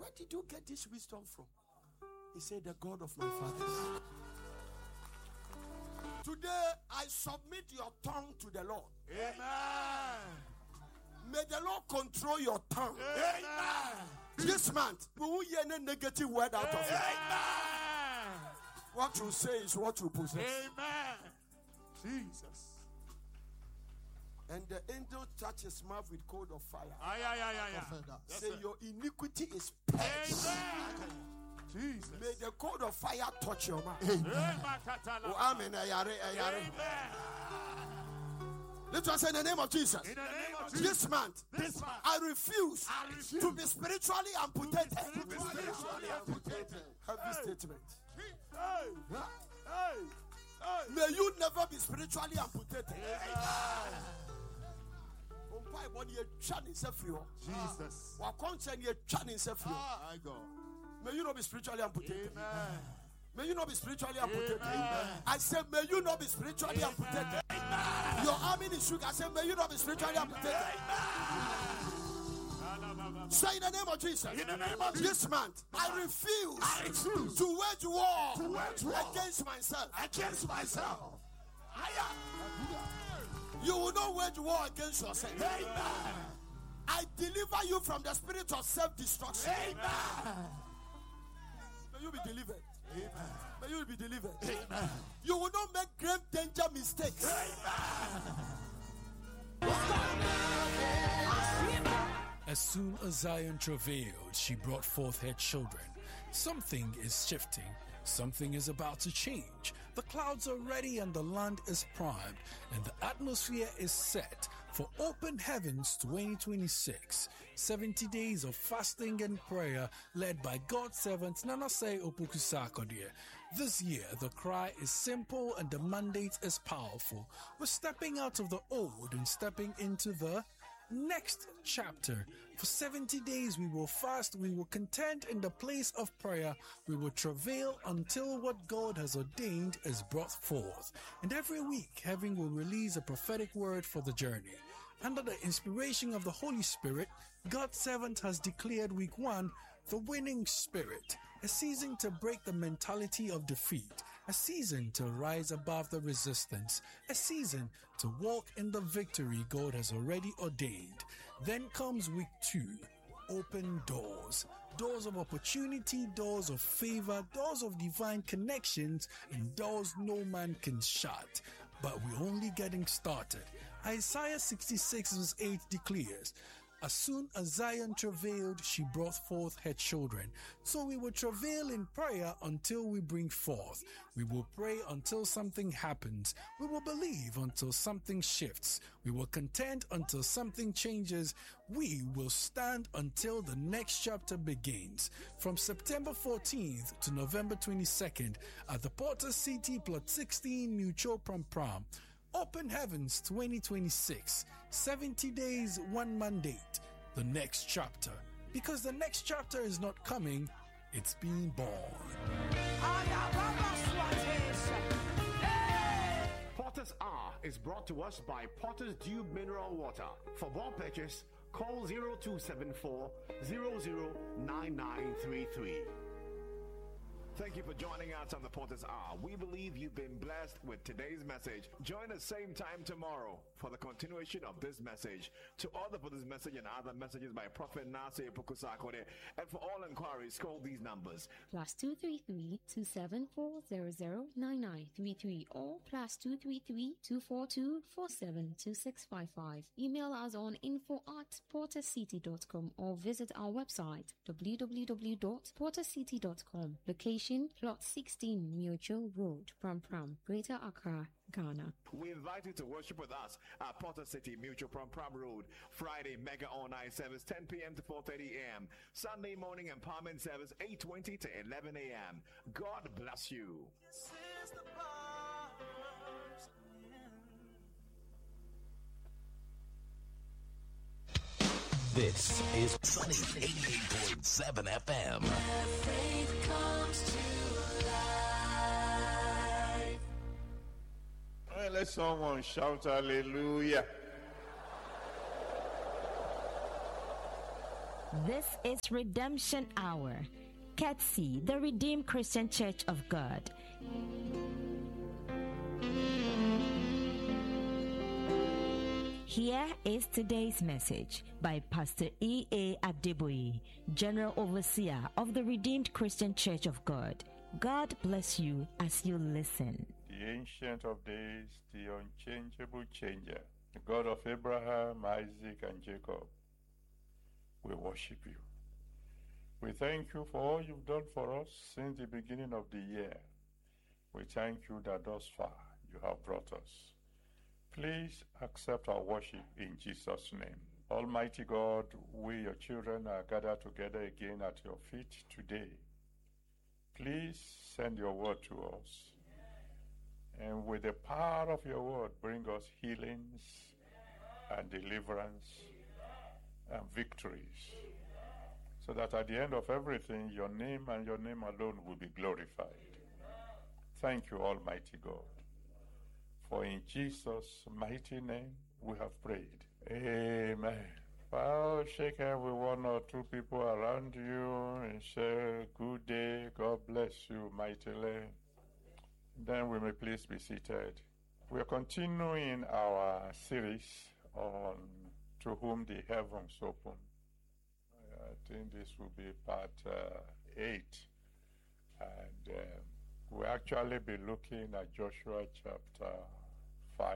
Where did you get this wisdom from? He said, the God of my fathers. Today, I submit your tongue to the Lord. Amen. May the Lord control your tongue. Amen. This month, we won't hear any negative word out of you. Amen. What you say is what you possess. Amen. Jesus. And the angel touched his mouth with cold of fire. Yes, Say, sir. your iniquity is purged. Amen. Jesus. May the cold of fire touch your mouth. Amen. Oh, amen. Amen. Let us say in the name of Jesus. In the name of Jesus. This month, I refuse, I refuse to be spiritually amputated. Heavy statement. Hey. Hey. Hey. May you never be spiritually amputated. Jesus. My God. May you not be spiritually amputated. Amen. May you not be spiritually amputated. Amen. I said, may you not be spiritually amputated. Amen. Your arm is shook. I said, may you not be spiritually amputated. Say in the name of Jesus. In the name of Jesus. This month, I refuse to wage war against myself. You will not wage war against yourself. Amen. I deliver you from the spirit of self-destruction. Amen. May you be delivered. Amen. May you be delivered. Amen. You will not make grave danger mistakes. As soon as Zion travailed, she brought forth her children. Something is shifting. Something is about to change. The clouds are ready and the land is primed, and the atmosphere is set for Open Heavens 2026. 70 days of fasting and prayer led by God's servant Nanase Opoku-Sarkodie. This year, the cry is simple and the mandate is powerful. We're stepping out of the old and stepping into the next chapter. For 70 days we will fast, we will contend in the place of prayer, we will travail until what God has ordained is brought forth. And every week, heaven will release a prophetic word for the journey. Under the inspiration of the Holy Spirit, God's servant has declared week 1 the winning spirit, a season to break the mentality of defeat, a season to rise above the resistance, a season to walk in the victory God has already ordained. Then comes week 2, open doors. Doors of opportunity, doors of favor, doors of divine connections, and doors no man can shut. But we're only getting started. Isaiah 66 verse 8 declares, as soon as Zion travailed, she brought forth her children. So we will travail in prayer until we bring forth. We will pray until something happens. We will believe until something shifts. We will contend until something changes. We will stand until the next chapter begins. From September 14th to November 22nd at the Porter City Plot 16 Mutual Pram. Open Heavens 2026, 70 days, one mandate, the next chapter. Because the next chapter is not coming, it's being born. Potter's Hour is brought to us by Potter's Dew Mineral Water. For more purchase, call 0274 009933. Thank you for joining us on the Potter's Hour. We believe you've been blessed with today's message. Join us same time tomorrow for the continuation of this message. To order for this message and other messages by Prophet Nanase Opoku-Sarkodie, and for all inquiries, call these numbers. +233 274 009933 or +233 242 472655. Email us on info@portercity.com or visit our website www.portercity.com. Location Plot 16 Mutual Road, Pram, Greater Accra, Ghana. We invite you to worship with us at Porter City Mutual Pram Road. Friday Mega All-Night Service 10 p.m. to 4:30 a.m. Sunday morning Empowerment Service 8:20 to 11 a.m. God bless you. This is Sunny 88.7 FM. Faith comes to life. All right, let someone shout hallelujah. This is Redemption Hour. Ketsi, the Redeemed Christian Church of God. Here is today's message by Pastor E.A. Adeboye, General Overseer of the Redeemed Christian Church of God. God bless you as you listen. The Ancient of Days, the unchangeable changer, the God of Abraham, Isaac, and Jacob, we worship you. We thank you for all you've done for us since the beginning of the year. We thank you that thus far you have brought us. Please accept our worship in Jesus' name. Almighty God, we, your children, are gathered together again at your feet today. Please send your word to us. And with the power of your word, bring us healings and deliverance and victories. So that at the end of everything, your name and your name alone will be glorified. Thank you, Almighty God. For in Jesus' mighty name we have prayed. Amen. Well, shake hands with one or two people around you and say, good day, God bless you mightily. Then we may please be seated. We are continuing our series on To Whom the Heavens Open. I think this will be part 8. And we'll actually be looking at Joshua chapter 5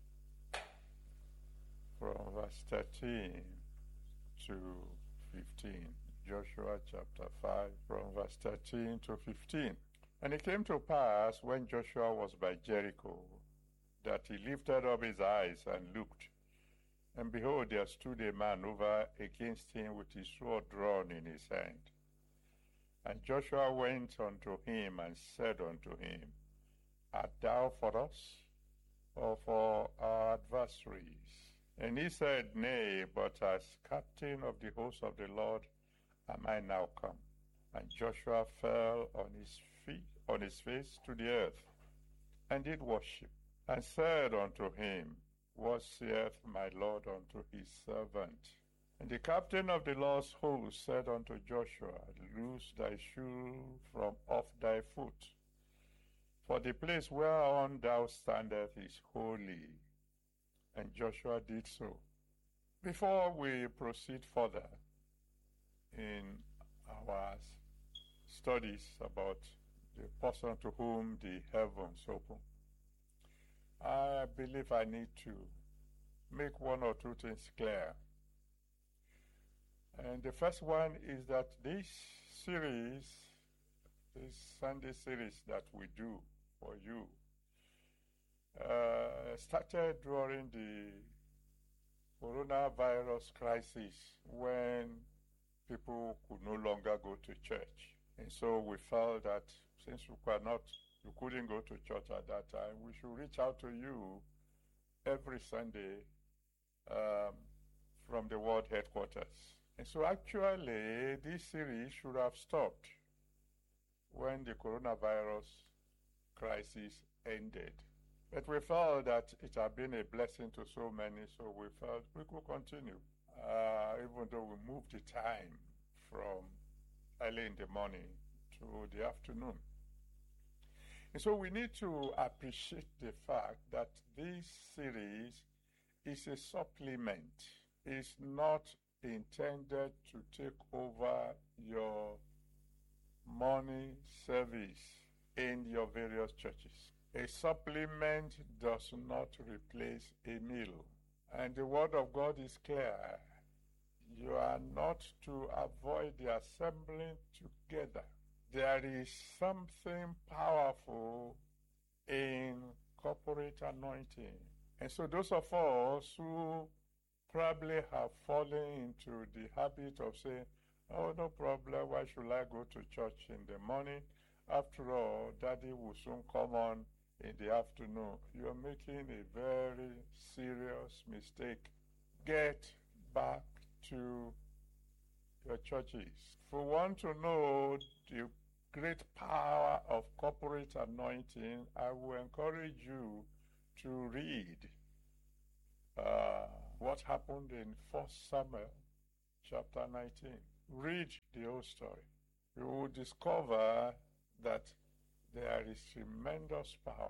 from verse 13 to 15. Joshua chapter 5 from verse 13 to 15. And it came to pass when Joshua was by Jericho that he lifted up his eyes and looked. And behold, there stood a man over against him with his sword drawn in his hand. And Joshua went unto him and said unto him, Art thou for us, or for our adversaries? And he said, Nay, but as captain of the host of the Lord am I now come. And Joshua fell on his face to the earth, and did worship, and said unto him, What saith my Lord unto his servant? And the captain of the Lord's host said unto Joshua, Loose thy shoe from off thy foot, for the place whereon thou standest is holy. And Joshua did so. Before we proceed further in our studies about the person to whom the heavens open, I believe I need to make one or two things clear. And the first one is that this Sunday series that we do for you, started during the coronavirus crisis when people could no longer go to church. And so we felt that since you couldn't go to church at that time, we should reach out to you every Sunday from the world headquarters. And so actually, this series should have stopped when the coronavirus crisis ended. But we felt that it had been a blessing to so many, so we felt we could continue, even though we moved the time from early in the morning to the afternoon. And so we need to appreciate the fact that this series is a supplement. It's not intended to take over your morning service in your various churches. A supplement does not replace a meal. And the word of God is clear. You are not to avoid the assembling together. There is something powerful in corporate anointing. And so those of us who probably have fallen into the habit of saying, oh, no problem, why should I go to church in the morning? After all, Daddy will soon come on in the afternoon. You're making a very serious mistake. Get back to your churches. If we want to know the great power of corporate anointing, I will encourage you to read what happened in 1 Samuel chapter 19. read the whole story, you will discover that there is tremendous power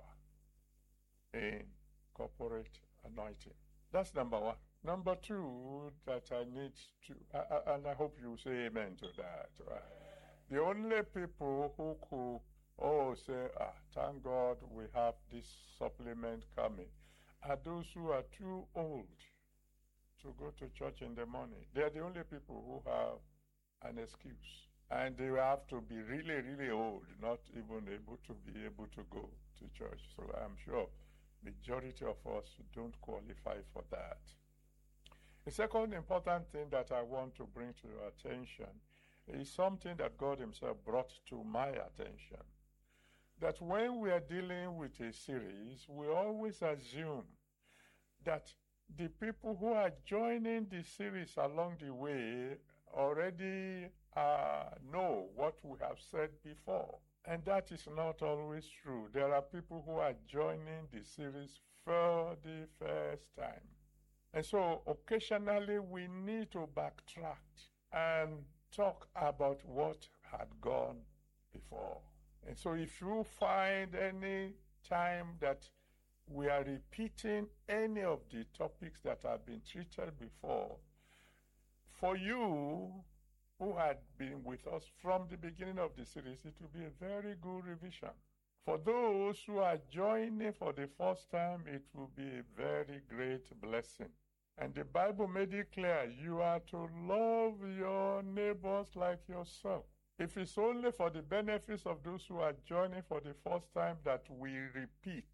in corporate anointing. That's number one. Number two, that I need to, and I hope you say amen to that. Right? The only people who could, say, thank God we have this supplement coming, are those who are too old to go to church in the morning. They are the only people who have an excuse. And they have to be really, really old, not even able to go to church. So I'm sure majority of us don't qualify for that. The second important thing that I want to bring to your attention is something that God himself brought to my attention. That when we are dealing with a series, we always assume that the people who are joining the series along the way already know what we have said before. And that is not always true. There are people who are joining the series for the first time. And so occasionally we need to backtrack and talk about what had gone before. And so if you find any time that we are repeating any of the topics that have been treated before, for you who had been with us from the beginning of the series, it will be a very good revision. For those who are joining for the first time, it will be a very great blessing. And the Bible made it clear, you are to love your neighbors like yourself. If it's only for the benefits of those who are joining for the first time that we repeat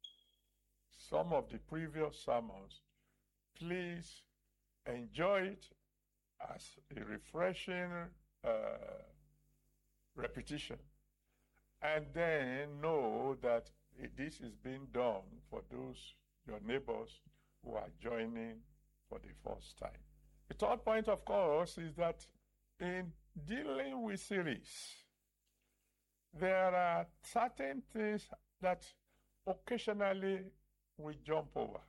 some of the previous sermons, please enjoy it as a refreshing repetition. And then know that this is being done for those, your neighbors, who are joining for the first time. The third point, of course, is that in dealing with series, there are certain things that occasionally we jump over.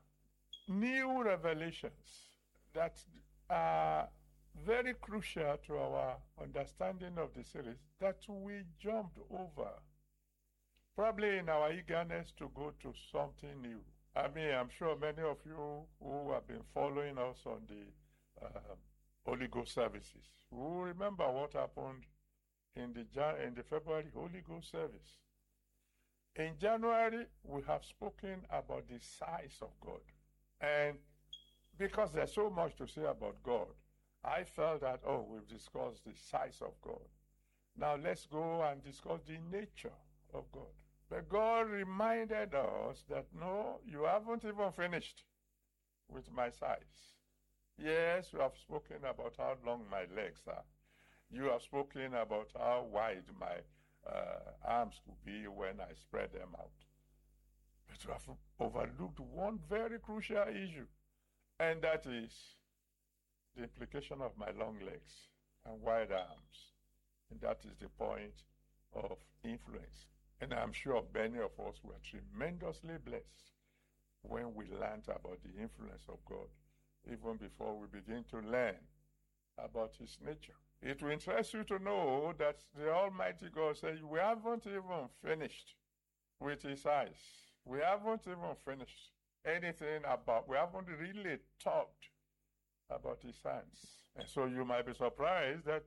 New revelations that are very crucial to our understanding of the series that we jumped over, probably in our eagerness to go to something new. I mean, I'm sure many of you who have been following us on the Holy Ghost services will remember what happened in the February Holy Ghost service. In January, we have spoken about the size of God. And because there's so much to say about God, I felt that, we've discussed the size of God. Now let's go and discuss the nature of God. But God reminded us that, no, you haven't even finished with my size. Yes, you have spoken about how long my legs are. You have spoken about how wide my arms could be when I spread them out. But you have overlooked one very crucial issue, and that is the implication of my long legs and wide arms. And that is the point of influence. And I'm sure many of us were tremendously blessed when we learned about the influence of God, even before we begin to learn about his nature. It will interest you to know that the Almighty God said, we haven't even finished with his eyes. We haven't even finished anything about, we haven't really talked about his hands. And so you might be surprised that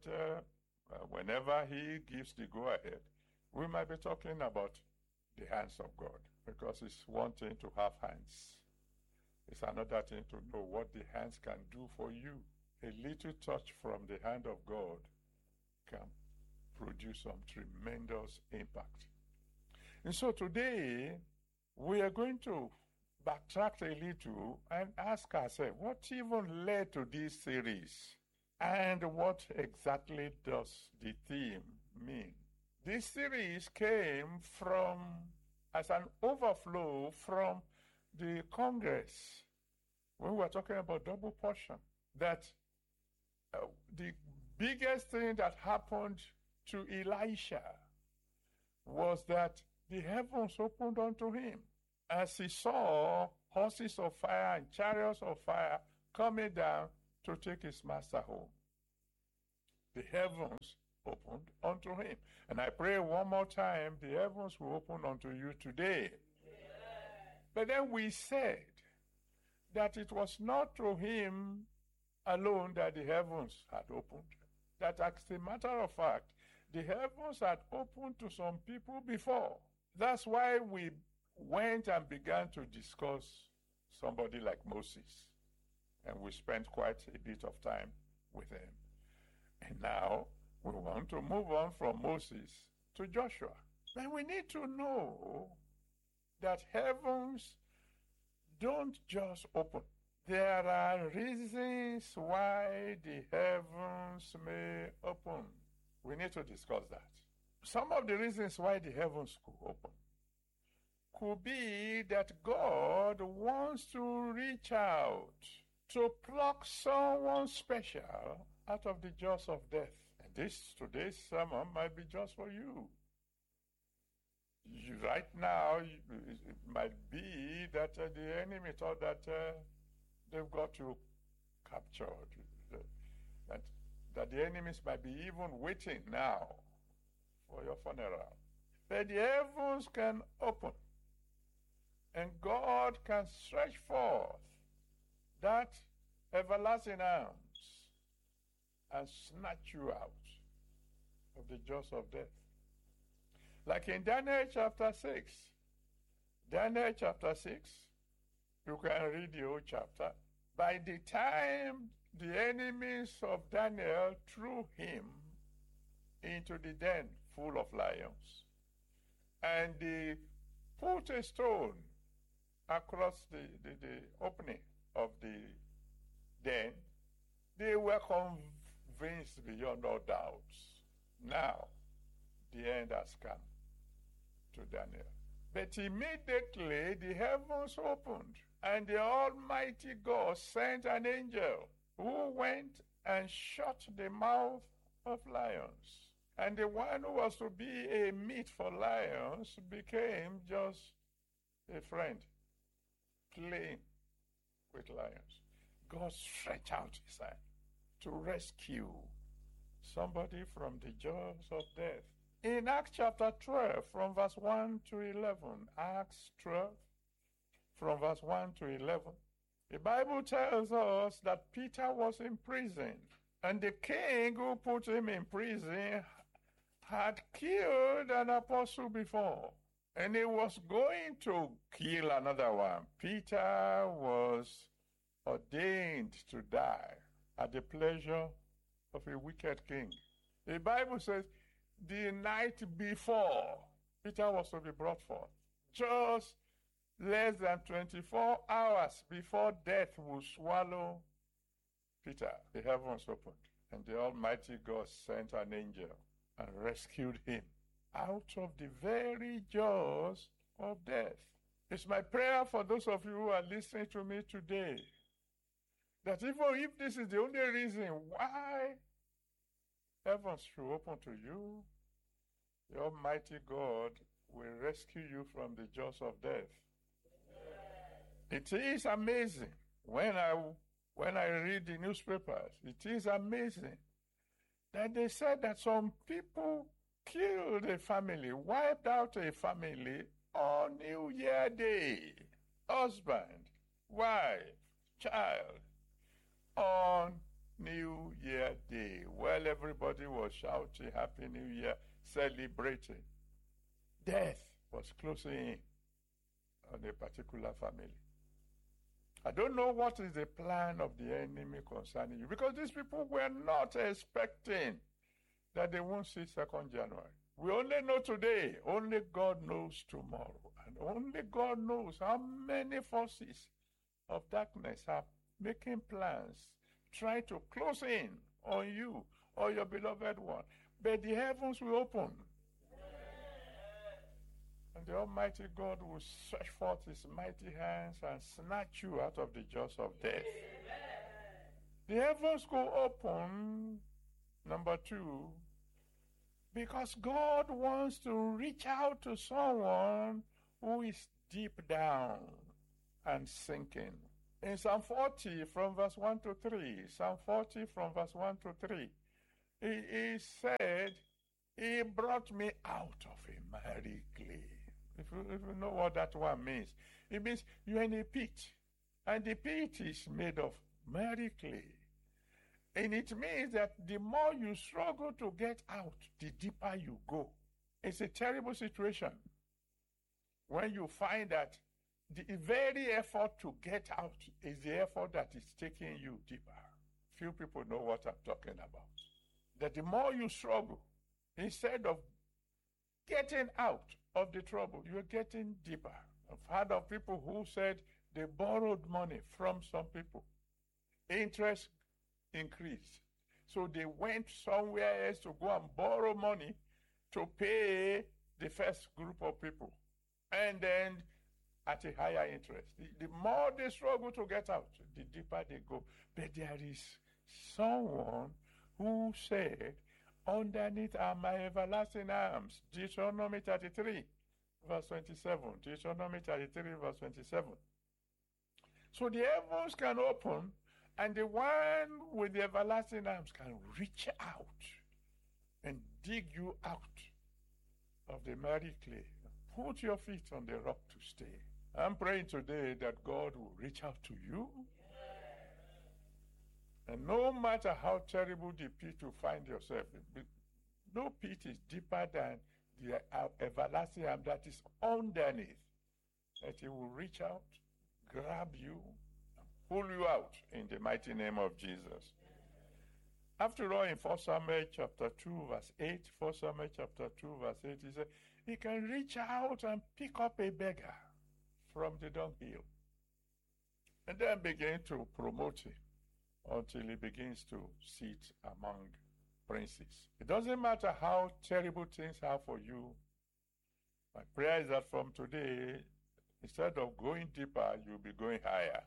whenever he gives the go-ahead, we might be talking about the hands of God, because it's one thing to have hands. It's another thing to know what the hands can do for you. A little touch from the hand of God can produce some tremendous impact. And so today, we are going to backtrack a little and ask ourselves, what even led to this series? And what exactly does the theme mean? This series came as an overflow from the Congress, when we were talking about double portion, that the biggest thing that happened to Elisha was that the heavens opened unto him as he saw horses of fire and chariots of fire coming down to take his master home. the heavens opened unto him. And I pray one more time, the heavens will open unto you today. But then we said that it was not to him alone that the heavens had opened. That as a matter of fact, the heavens had opened to some people before. That's why we went and began to discuss somebody like Moses. And we spent quite a bit of time with him. And now we want to move on from Moses to Joshua. But we need to know that heavens don't just open. There are reasons why the heavens may open. We need to discuss that. Some of the reasons why the heavens could open could be that God wants to reach out to pluck someone special out of the jaws of death. And today's sermon might be just for you. Right now, it might be that the enemy thought that they've got you captured, that the enemies might be even waiting now for your funeral. But the heavens can open, and God can stretch forth that everlasting arms and snatch you out of the jaws of death. Like in Daniel chapter 6. Daniel chapter 6, you can read the whole chapter. By the time the enemies of Daniel threw him into the den full of lions, and they put a stone across the opening of the den, they were convinced beyond all doubts. Now, the end has come to Daniel. But immediately the heavens opened, and the Almighty God sent an angel who went and shut the mouth of lions. And the one who was to be a meat for lions became just a friend, playing with lions. God stretched out his hand to rescue somebody from the jaws of death. In Acts chapter 12, from verse 1 to 11, Acts 12, from verse 1 to 11, the Bible tells us that Peter was in prison, and the king who put him in prison had killed an apostle before, and he was going to kill another one. Peter was ordained to die at the pleasure of a wicked king. The Bible says the night before Peter was to be brought forth, just less than 24 hours before death would swallow Peter, the heavens opened, and the Almighty God sent an angel and rescued him out of the very jaws of death. It's my prayer for those of you who are listening to me today that even if this is the only reason why heavens should open to you, the Almighty God will rescue you from the jaws of death. It is amazing when I read the newspapers, it is amazing that they said that some people killed a family, wiped out a family on New Year Day. Husband, wife, child, on New Year Day. Well, everybody was shouting Happy New Year, celebrating. Death was closing in on a particular family. I don't know what is the plan of the enemy concerning you, because these people were not expecting that they won't see 2nd January. We only know today. Only God knows tomorrow. And only God knows how many forces of darkness are making plans, trying to close in on you or your beloved one. But the heavens will open. And the Almighty God will stretch forth his mighty hands and snatch you out of the jaws of death. The heavens will open, number 2, because God wants to reach out to someone who is deep down and sinking. In Psalm 40 from verse 1 to 3, Psalm 40 from verse 1 to 3, He said, he brought me out of a miry clay. If you know what that one means, it means you're in a pit, and the pit is made of miry clay. And it means that the more you struggle to get out, the deeper you go. It's a terrible situation when you find that the very effort to get out is the effort that is taking you deeper. Few people know what I'm talking about. That the more you struggle, instead of getting out of the trouble, you're getting deeper. I've heard of people who said they borrowed money from some people. Interest increased. So they went somewhere else to go and borrow money to pay the first group of people. And then at a higher interest. The more they struggle to get out, the deeper they go. But there is someone who said, underneath are my everlasting arms. Deuteronomy 33, verse 27. Deuteronomy 33, verse 27. So the heavens can open, and the one with the everlasting arms can reach out and dig you out of the miry clay. Put your feet on the rock to stay. I'm praying today that God will reach out to you. And no matter how terrible the pit you find yourself in, no pit is deeper than the everlasting arm that is underneath. That He will reach out, grab you, and pull you out in the mighty name of Jesus. After all, in 1 Samuel chapter 2, verse 8, 1 Samuel chapter 2, verse 8, He said, He can reach out and pick up a beggar from the dunghill and then begin to promote him until he begins to sit among princes. It doesn't matter how terrible things are for you. My prayer is that from today, instead of going deeper, you'll be going higher.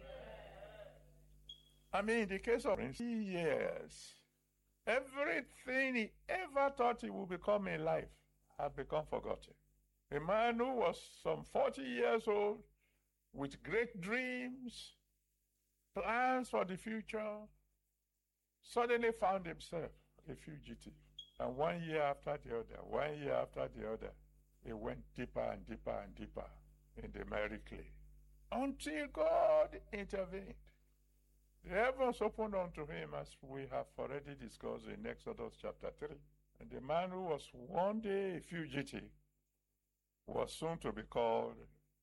I mean, in the case of Prince, years, everything he ever thought he would become in life had become forgotten. A man who was some 40 years old with great dreams, plans for the future, suddenly found himself a fugitive. And 1 year after the other, 1 year after the other, he went deeper and deeper and deeper in the miry clay until God intervened. The heavens opened unto him, as we have already discussed in Exodus chapter 3. And the man who was one day a fugitive was soon to be called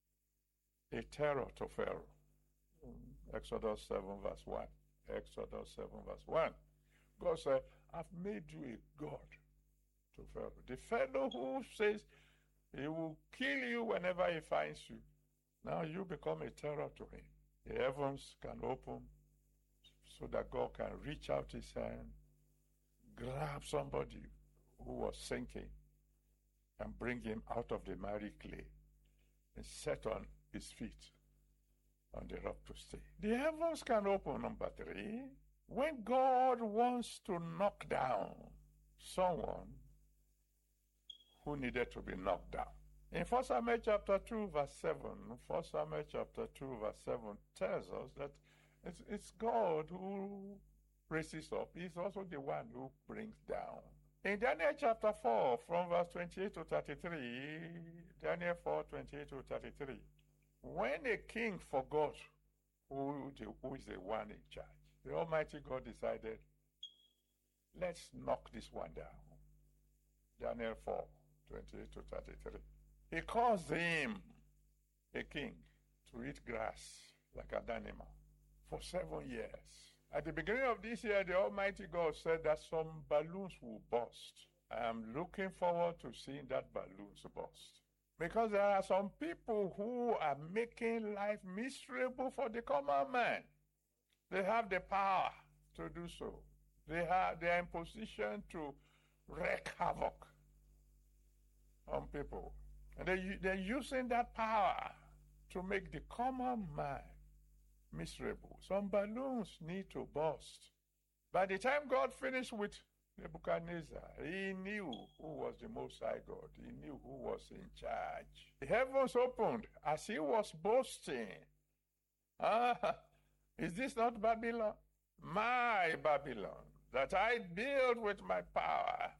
a terror to Pharaoh. Exodus 7 verse 1. Exodus 7 verse 1. God said, I've made you a god to Pharaoh. The fellow who says he will kill you whenever he finds you. Now you become a terror to him. The heavens can open so that God can reach out his hand, grab somebody who was sinking, and bring him out of the miry clay and set on his feet on the rock to stay. The heavens can open, number 3, when God wants to knock down someone who needed to be knocked down. In 1 Samuel chapter 2 verse 7, 1 Samuel chapter 2 verse 7 tells us that it's God who raises up. He's also the one who brings down. In Daniel chapter 4, from verse 28 to 33, Daniel 4, 28 to 33, when a king forgot who is the one in charge, the Almighty God decided, let's knock this one down. Daniel 4, 28 to 33. He caused him, a king, to eat grass like an animal for 7 years. At the beginning of this year, the Almighty God said that some balloons will burst. I am looking forward to seeing that balloons burst. Because there are some people who are making life miserable for the common man. They have the power to do so. They are in position to wreak havoc on people. And they're using that power to make the common man miserable. Some balloons need to burst. By the time God finished with Nebuchadnezzar, he knew who was the Most High God. He knew who was in charge. The heavens opened as he was boasting. Is this not Babylon? My Babylon. that I build with my power